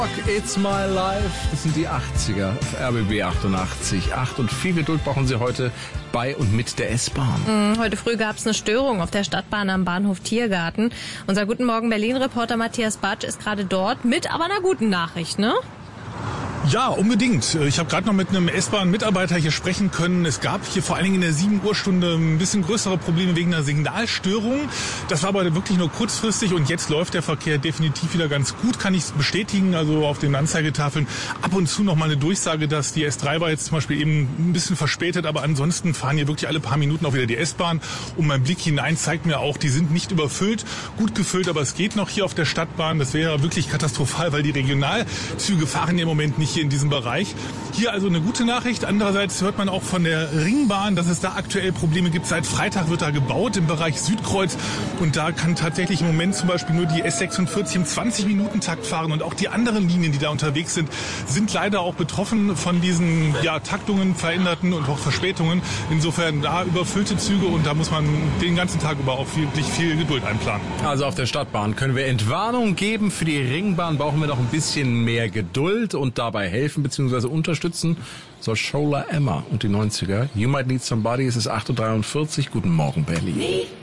It's my life. Das sind die 80er auf RBB 88. 8 und viel Geduld brauchen Sie heute bei und mit der S-Bahn. Heute früh gab es eine Störung auf der Stadtbahn am Bahnhof Tiergarten. Unser Guten Morgen Berlin-Reporter Matthias Batsch ist gerade dort mit aber einer guten Nachricht, ne? Ja, unbedingt. Ich habe gerade noch mit einem S-Bahn-Mitarbeiter hier sprechen können. Es gab hier vor allen Dingen in der 7 Uhr Stunde ein bisschen größere Probleme wegen einer Signalstörung. Das war aber wirklich nur kurzfristig und jetzt läuft der Verkehr definitiv wieder ganz gut, kann ich bestätigen. Also auf den Anzeigetafeln ab und zu noch mal eine Durchsage, dass die S3 war jetzt zum Beispiel eben ein bisschen verspätet, aber ansonsten fahren hier wirklich alle paar Minuten auch wieder die S-Bahn. Und mein Blick hinein zeigt mir auch, die sind nicht überfüllt, gut gefüllt, aber es geht noch hier auf der Stadtbahn. Das wäre wirklich katastrophal, weil die Regionalzüge fahren im Moment nicht hier in diesem Bereich. Hier also eine gute Nachricht. Andererseits hört man auch von der Ringbahn, dass es da aktuell Probleme gibt. Seit Freitag wird da gebaut im Bereich Südkreuz und da kann tatsächlich im Moment zum Beispiel nur die S46 im 20-Minuten-Takt fahren und auch die anderen Linien, die da unterwegs sind, sind leider auch betroffen von diesen Taktungen, veränderten und auch Verspätungen. Insofern da überfüllte Züge und da muss man den ganzen Tag über auch wirklich viel Geduld einplanen. Also auf der Stadtbahn können wir Entwarnung geben. Für die Ringbahn brauchen wir noch ein bisschen mehr Geduld und dabei helfen bzw. unterstützen soll Shola Emma und die 90er. You Might Need Somebody. Es ist 8:43 Uhr. Guten Morgen, Berlin.